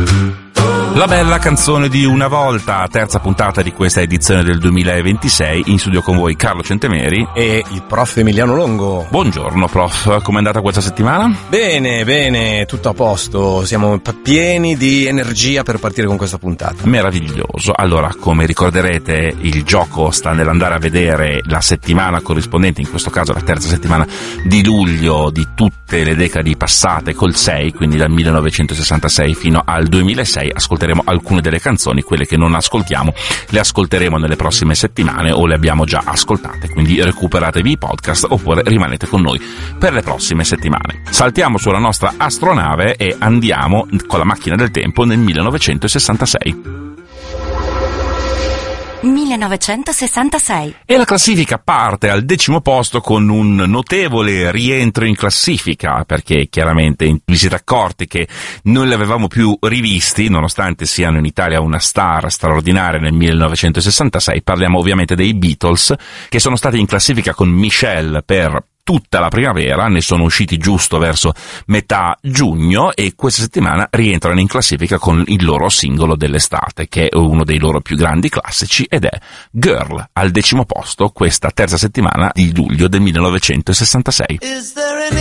La bella canzone di Una volta, terza puntata di questa edizione del 2026, in studio con voi Carlo Centemeri e il prof Emiliano Longo. Buongiorno prof, com'è andata questa settimana? Bene, tutto a posto, siamo pieni di energia per partire con questa puntata. Meraviglioso. Allora, come ricorderete, il gioco sta nell'andare a vedere la settimana corrispondente, in questo caso la terza settimana di luglio di tutte le decadi passate col 6, quindi dal 1966 fino al 2006. Ascolteremo alcune delle canzoni, quelle che non ascoltiamo le ascolteremo nelle prossime settimane o le abbiamo già ascoltate, quindi recuperatevi i podcast oppure rimanete con noi per le prossime settimane. Saltiamo sulla nostra astronave e andiamo con la macchina del tempo nel 1966. 1966. E la classifica parte al 10° posto con un notevole rientro in classifica, perché chiaramente vi siete accorti che non li avevamo più rivisti, nonostante siano in Italia una star straordinaria nel 1966. Parliamo ovviamente dei Beatles, che sono stati in classifica con Michelle per tutta la primavera, ne sono usciti giusto verso metà giugno e questa settimana rientrano in classifica con il loro singolo dell'estate, che è uno dei loro più grandi classici, ed è Girl, al 10° posto questa terza settimana di luglio del 1966. Is there an